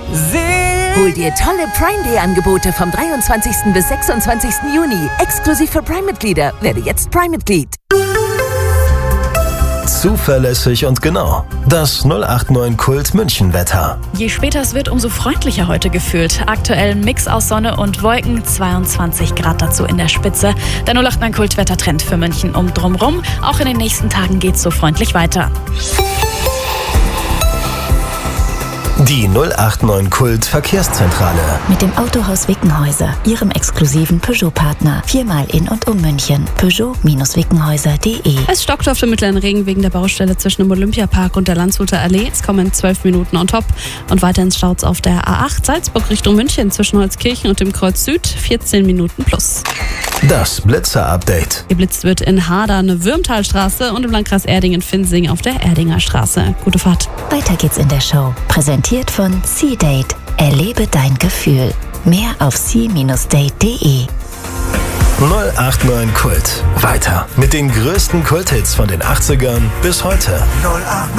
Hol dir tolle Prime Day Angebote vom 23. bis 26. Juni. Exklusiv für Prime-Mitglieder. Werde jetzt Prime-Mitglied. Zuverlässig und genau. Das 089 Kult München-Wetter. Je später es wird, umso freundlicher heute gefühlt. Aktuell ein Mix aus Sonne und Wolken, 22 Grad dazu in der Spitze. Der 089 Kult Wettertrend für München um drumrum. Auch in den nächsten Tagen geht's so freundlich weiter. Die 089 Kult Verkehrszentrale. Mit dem Autohaus Wickenhäuser, Ihrem exklusiven Peugeot-Partner. 4-mal in und um München. Peugeot-Wickenhäuser.de. Es stockt auf dem mittleren Ring wegen der Baustelle zwischen dem Olympiapark und der Landshuter Allee. Es kommen 12 Minuten on top. Und weiterhin staut's auf der A8 Salzburg Richtung München zwischen Holzkirchen und dem Kreuz Süd. 14 Minuten plus. Das Blitzer-Update. Geblitzt wird in Hadern, Würmtalstraße und im Landkreis Erdingen-Finsing auf der Erdinger Straße. Gute Fahrt. Weiter geht's in der Show. Präsentiert von C-Date. Erlebe dein Gefühl. Mehr auf c-date.de. 089 Kult. Weiter mit den größten Kulthits von den 80ern bis heute. 089